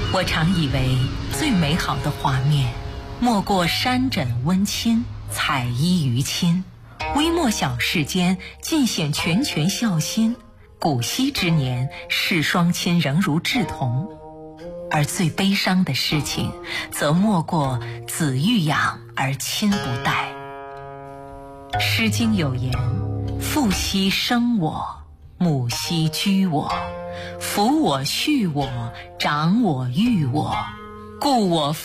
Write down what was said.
我常以为最美好的画面，莫过山枕温馨，彩衣娱亲，微末小事间，尽显拳拳孝心。古稀之年，视双亲仍如稚童。而最悲伤的事情，则莫过子欲养而亲不待。诗经有言：父兮生我，母兮居我，抚我畜我，长我育我，故我